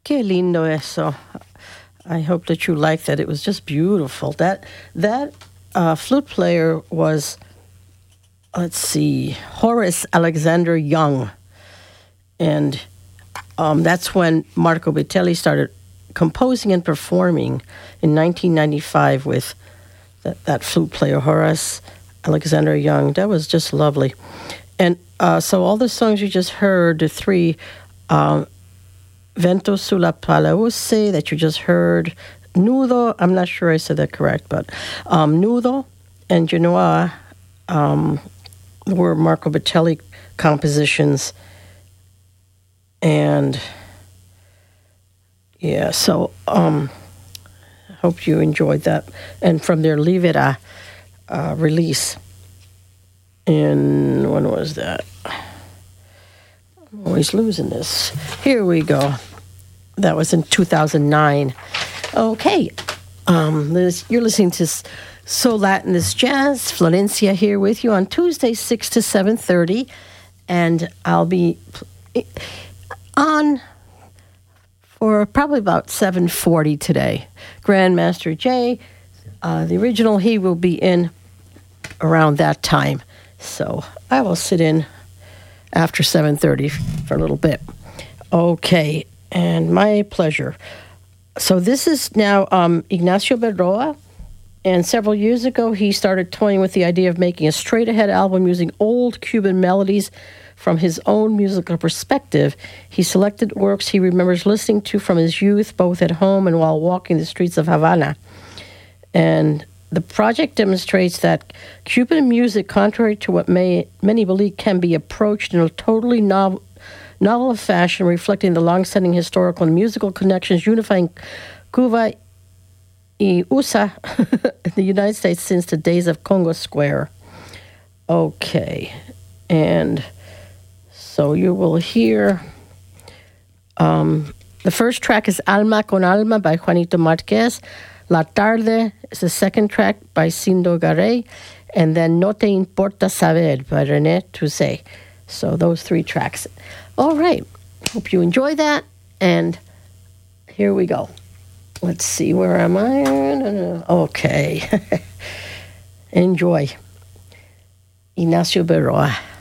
Qué lindo eso. I hope that you like that. It was just beautiful. That flute player was, let's see, Horace Alexander Young. And that's when Marco Bitelli started composing and performing in 1995 with that flute player, Horace Alexander Young. That was just lovely. And so all the songs you just heard, the three, Vento sulla Palauce that you just heard, Nudo, I'm not sure I said that correct, but Nudo and Genoa were Marco Bitelli compositions. And yeah, so hope you enjoyed that. And from their Livera release in, when was that? I'm always losing this. Here we go. That was in 2009. Okay. You're listening to So Latin is Jazz. Florencia here with you on Tuesday, 6 to 7:30. And I'll be on for probably about 7:40 today. Grandmaster Jay, the original, he will be in around that time. So I will sit in after 7:30 for a little bit. Okay, and my pleasure. So this is now Ignacio Berroa, and several years ago he started toying with the idea of making a straight-ahead album using old Cuban melodies from his own musical perspective. He selected works he remembers listening to from his youth, both at home and while walking the streets of Havana. And the project demonstrates that Cuban music, contrary to what many believe, can be approached in a totally novel fashion, reflecting the long-standing historical and musical connections unifying Cuba y USA in the United States since the days of Congo Square. Okay, and so you will hear the first track is Alma con Alma by Juanito Marquez. La Tarde is the second track by Cindo Garay. And then No Te Importa Saber by René Touzé. So those three tracks. All right. Hope you enjoy that. And here we go. Let's see. Where am I? Okay. Enjoy. Ignacio Berroa.